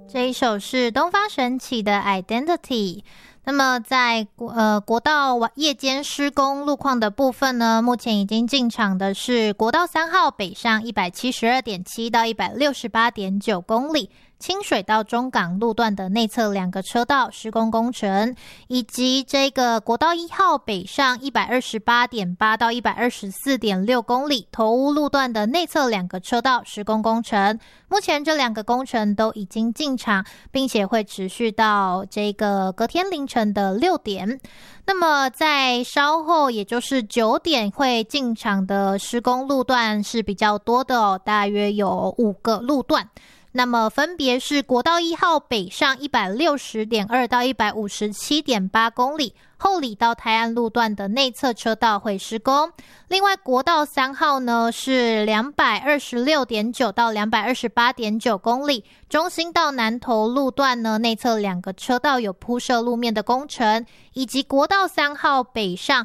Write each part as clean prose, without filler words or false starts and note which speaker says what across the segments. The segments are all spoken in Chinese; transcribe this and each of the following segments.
Speaker 1: 这一首是东方神起的 Identity。 那么在国道夜间施工路况的部分呢，目前已经进场的是国道3号北上 172.7 到 168.9 公里，清水到中港路段的内侧2个车道施工工程，以及这个国道1号北上 128.8 到 124.6 公里，头屋路段的内侧2个车道施工工程。目前这2个工程都已经进场，并且会持续到这个隔天凌晨的6点。那么在稍后也就是9点会进场的施工路段是比较多的哦，大约有5个路段。那么分别是国道1号北上 160.2 到 157.8 公里，后里到泰安路段的内侧车道会施工。另外国道3号呢是 226.9 到 228.9 公里，中心到南投路段呢内侧2个车道有铺设路面的工程，以及国道3号北上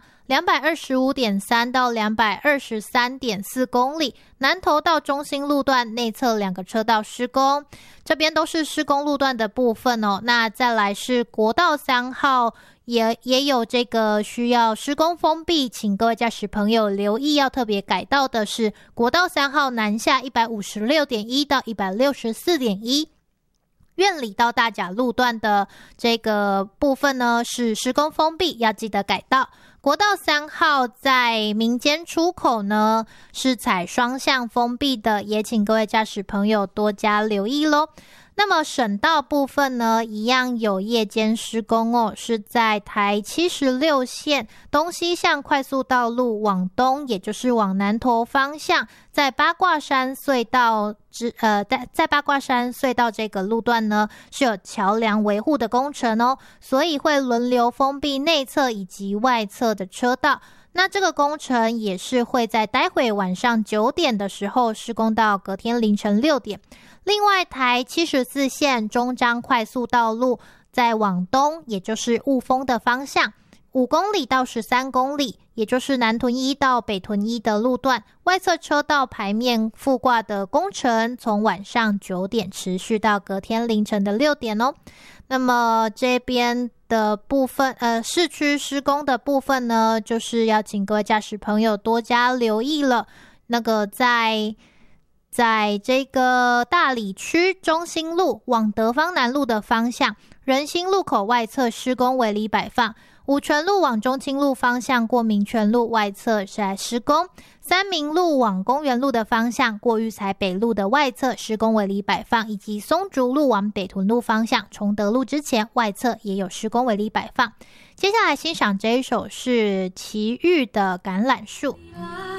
Speaker 1: 225.3 到 223.4 公里，南投到中心路段内侧2个车道施工。这边都是施工路段的部分哦。那再来是国道3号也有这个需要施工封闭，请各位驾驶朋友留意，要特别改道的是国道3号南下 156.1 到 164.1，苑里到大甲路段的这个部分呢是施工封闭，要记得改道。国道3号在民间出口呢是采双向封闭的，也请各位驾驶朋友多加留意咯。那么省道部分呢一样有夜间施工哦，是在台76线东西向快速道路往东，也就是往南投方向，在八卦山隧道在八卦山隧道这个路段呢是有桥梁维护的工程哦，所以会轮流封闭内侧以及外侧的车道。那这个工程也是会在待会晚上9点的时候施工到隔天凌晨6点。另外台74线中彰快速道路在往东，也就是雾峰的方向5公里到13公里，也就是南屯1到北屯1的路段，外侧车道排面覆挂的工程从晚上9点持续到隔天凌晨的6点哦。那么这边的部分市区施工的部分呢，就是要请各位驾驶朋友多加留意了。那个在这个大里区中心路往德芳南路的方向，仁兴路口外侧施工围篱摆放，五权路往中清路方向过民权路外侧是在施工，三民路往公园路的方向过育才北路的外侧施工围篱摆放，以及松竹路往北屯路方向崇德路之前外侧也有施工围篱摆放。接下来欣赏这一首是齐豫的橄榄树。